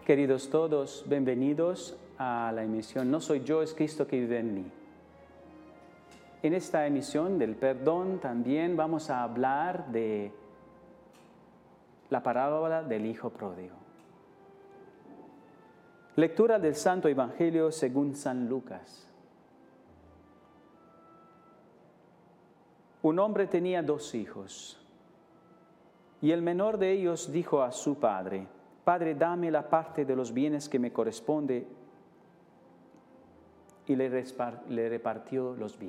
Queridos todos, bienvenidos a la emisión No soy yo, es Cristo que vive en mí. En esta emisión del perdón también vamos a hablar de la parábola del Hijo Pródigo. Lectura del Santo Evangelio según San Lucas. Un hombre tenía 2 hijos, y el menor de ellos dijo a su padre: Padre, dame la parte de los bienes que me corresponde, y le repartió los bienes.